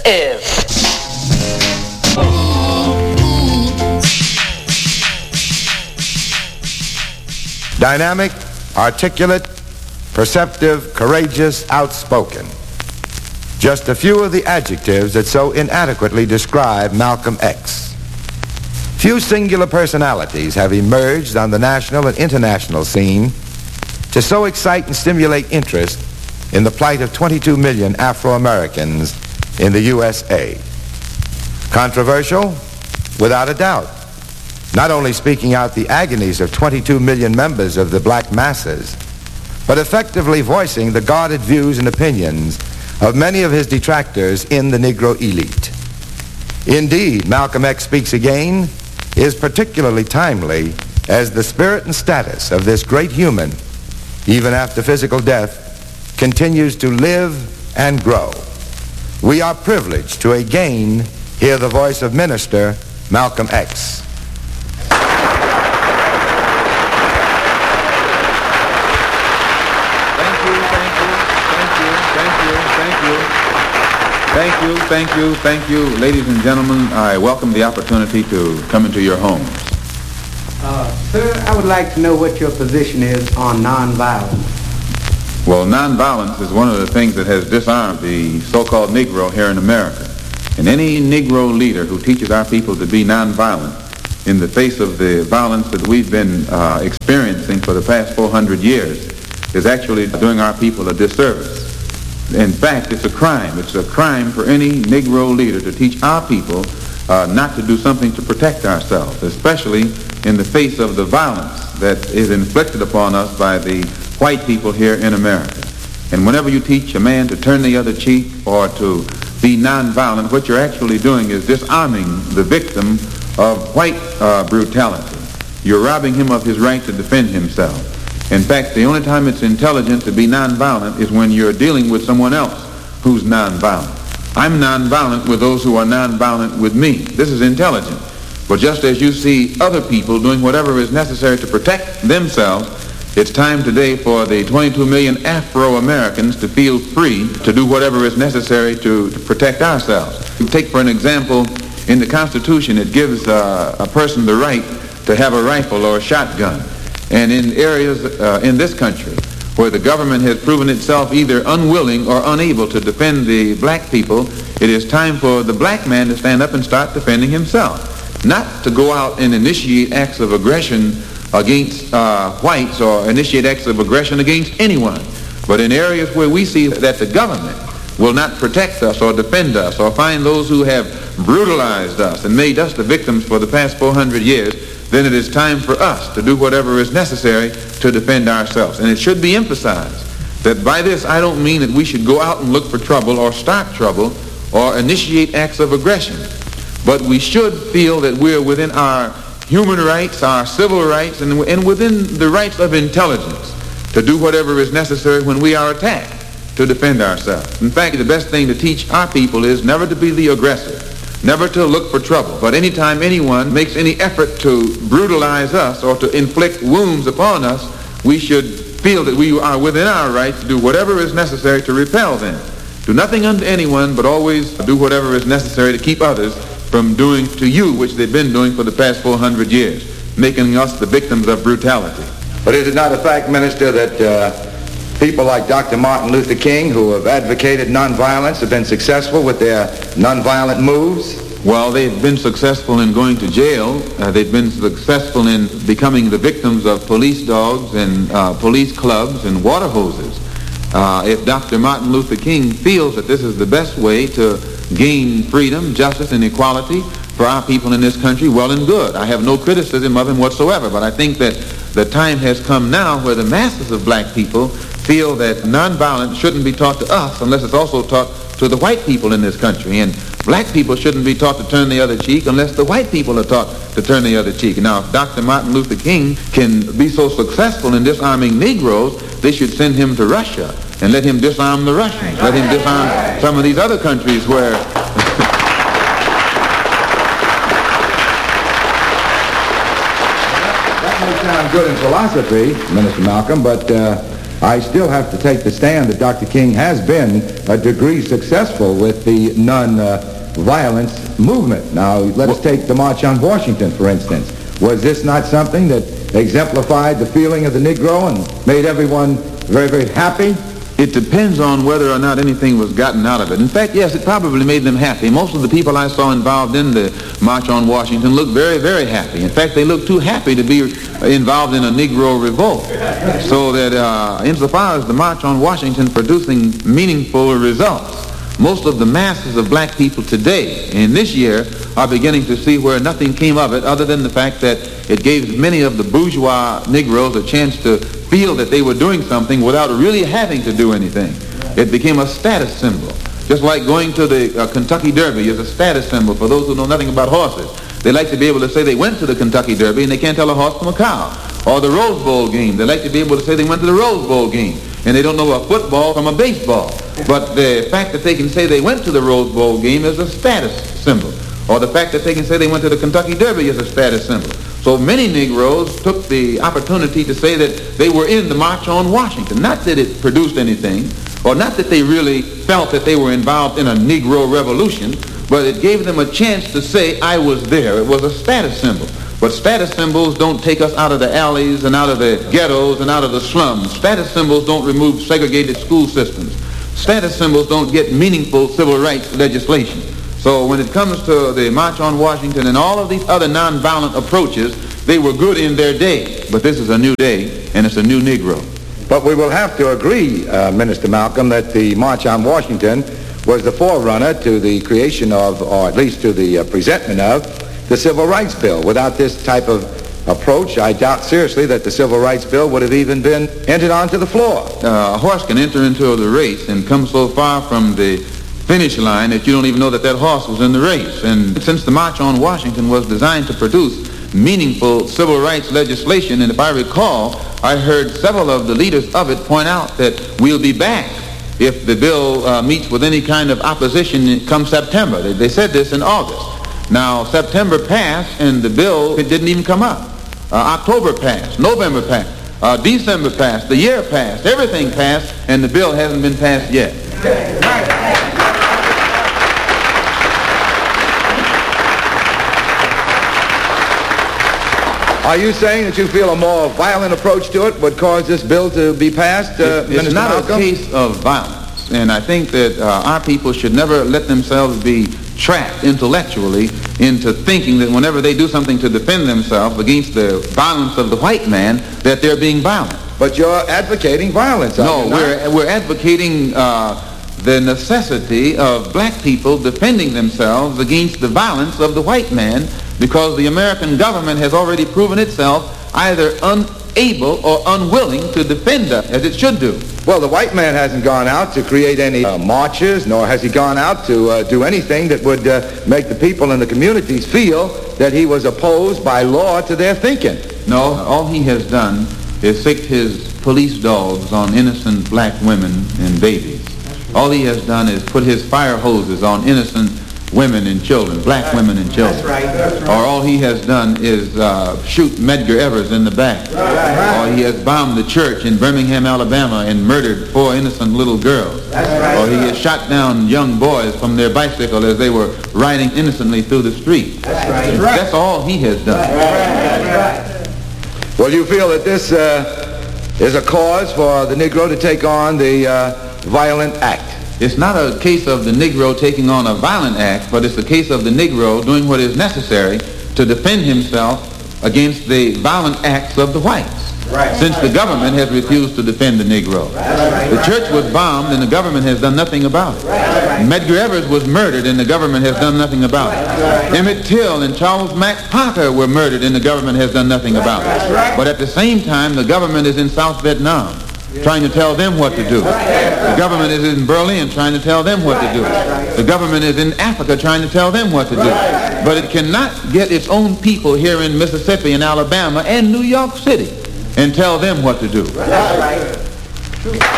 is. Dynamic, articulate, perceptive, courageous, outspoken. Just a few of the adjectives that so inadequately describe Malcolm X. Few singular personalities have emerged on the national and international scene to so excite and stimulate interest in the plight of 22 million Afro-Americans in the USA. Controversial? Without a doubt. Not only speaking out the agonies of 22 million members of the black masses, but effectively voicing the guarded views and opinions of many of his detractors in the Negro elite. Indeed, Malcolm X Speaks Again is particularly timely as the spirit and status of this great human, even after physical death, continues to live and grow. We are privileged to again hear the voice of Minister Malcolm X. Thank you, ladies and gentlemen. I welcome the opportunity to come into your homes. Sir, I would like to know what your position is on nonviolence. Well, nonviolence is one of the things that has disarmed the so-called Negro here in America. And any Negro leader who teaches our people to be nonviolent in the face of the violence that we've been experiencing for the past 400 years is actually doing our people a disservice. In fact, it's a crime. It's a crime for any Negro leader to teach our people not to do something to protect ourselves, especially in the face of the violence that is inflicted upon us by the white people here in America. And whenever you teach a man to turn the other cheek or to be nonviolent, what you're actually doing is disarming the victim of white brutality. You're robbing him of his right to defend himself. In fact, the only time it's intelligent to be nonviolent is when you're dealing with someone else who's nonviolent. I'm nonviolent with those who are nonviolent with me. This is intelligent. But just as you see other people doing whatever is necessary to protect themselves, it's time today for the 22 million Afro-Americans to feel free to do whatever is necessary to protect ourselves. Take, for an example, in the Constitution, it gives a person the right to have a rifle or a shotgun. And in areas in this country where the government has proven itself either unwilling or unable to defend the black people, it is time for the black man to stand up and start defending himself. Not to go out and initiate acts of aggression against whites or initiate acts of aggression against anyone. But in areas where we see that the government will not protect us or defend us or find those who have brutalized us and made us the victims for the past 400 years, then it is time for us to do whatever is necessary to defend ourselves. And it should be emphasized that by this I don't mean that we should go out and look for trouble or start trouble or initiate acts of aggression. But we should feel that we're within our human rights, our civil rights, and within the rights of intelligence to do whatever is necessary when we are attacked to defend ourselves. In fact, the best thing to teach our people is never to be the aggressor, never to look for trouble. But anytime anyone makes any effort to brutalize us or to inflict wounds upon us, we should feel that we are within our rights to do whatever is necessary to repel them. Do nothing unto anyone, but always do whatever is necessary to keep others from doing to you, which they've been doing for the past 400 years, making us the victims of brutality. But is it not a fact, Minister, that people like Dr. Martin Luther King, who have advocated nonviolence, have been successful with their nonviolent moves? Well, they've been successful in going to jail. They've been successful in becoming the victims of police dogs and police clubs and water hoses. If Dr. Martin Luther King feels that this is the best way to gain freedom, justice, and equality for our people in this country, well and good. I have no criticism of him whatsoever, but I think that the time has come now where the masses of black people feel that nonviolence shouldn't be taught to us unless it's also taught to the white people in this country. And black people shouldn't be taught to turn the other cheek unless the white people are taught to turn the other cheek. Now, if Dr. Martin Luther King can be so successful in disarming Negroes, they should send him to Russia and let him disarm the Russians. Let him disarm some of these other countries where... That may sound good in philosophy, Minister Malcolm, but I still have to take the stand that Dr. King has been a degree successful with the non-violence movement. Now, let us take the March on Washington, for instance. Was this not something that exemplified the feeling of the Negro and made everyone very, very happy? It depends on whether or not anything was gotten out of it. In fact, yes, it probably made them happy. Most of the people I saw involved in the March on Washington looked very, very happy. In fact, they looked too happy to be involved in a Negro revolt. So that insofar as the March on Washington producing meaningful results, most of the masses of black people today, in this year, are beginning to see where nothing came of it other than the fact that it gave many of the bourgeois Negroes a chance to feel that they were doing something without really having to do anything. It became a status symbol. Just like going to the Kentucky Derby is a status symbol for those who know nothing about horses. They like to be able to say they went to the Kentucky Derby and they can't tell a horse from a cow. Or the Rose Bowl game. They like to be able to say they went to the Rose Bowl game and they don't know a football from a baseball. But the fact that they can say they went to the Rose Bowl game is a status symbol. Or the fact that they can say they went to the Kentucky Derby is a status symbol. So many Negroes took the opportunity to say that they were in the March on Washington. Not that it produced anything, or not that they really felt that they were involved in a Negro revolution, but it gave them a chance to say, I was there. It was a status symbol. But status symbols don't take us out of the alleys and out of the ghettos and out of the slums. Status symbols don't remove segregated school systems. Status symbols don't get meaningful civil rights legislation. So when it comes to the March on Washington and all of these other nonviolent approaches, they were good in their day. But this is a new day, and it's a new Negro. But we will have to agree, Minister Malcolm, that the March on Washington was the forerunner to the creation of, or at least to the presentment of, the Civil Rights Bill. Without this type of approach, I doubt seriously that the Civil Rights Bill would have even been entered onto the floor. A horse can enter into the race and come so far from the finish line that you don't even know that that horse was in the race. And since the March on Washington was designed to produce meaningful civil rights legislation, and if I recall, I heard several of the leaders of it point out that we'll be back if the bill meets with any kind of opposition come September. They said this in August. Now, September passed, and the bill, it didn't even come up. October passed, November passed, December passed, the year passed, everything passed, and the bill hasn't been passed yet. Are you saying that you feel a more violent approach to it would cause this bill to be passed, It's not Malcolm? a case of violence, and I think that our people should never let themselves be trapped intellectually into thinking that whenever they do something to defend themselves against the violence of the white man, that they're being violent. But you're advocating violence, are No, you not? we're advocating the necessity of black people defending themselves against the violence of the white man, because the American government has already proven itself either unable or unwilling to defend us as it should do. Well, the white man hasn't gone out to create any marches, nor has he gone out to do anything that would make the people in the communities feel that he was opposed by law to their thinking. No, all he has done is sicked his police dogs on innocent black women and babies. All he has done is put his fire hoses on innocent women and children, black women and children. That's right. Or all he has done is shoot Medgar Evers in the back. Or he has bombed the church in Birmingham, Alabama, and murdered 4 innocent little girls. Or he has shot down young boys from their bicycle as they were riding innocently through the street. That's all he has done. Well, you feel that this is a cause for the Negro to take on the violent act? It's not a case of the Negro taking on a violent act, but it's a case of the Negro doing what is necessary to defend himself against the violent acts of the whites. Since the government has refused to defend the Negro. The church was bombed and the government has done nothing about it. Medgar Evers was murdered and the government has done nothing about it. Emmett Till and Charles Mack Parker were murdered and the government has done nothing about it. But at the same time, the government is in South Vietnam trying to tell them what to do. The government is in Berlin trying to tell them what to do. The government is in Africa trying to tell them what to do. But it cannot get its own people here in Mississippi and Alabama and New York City and tell them what to do.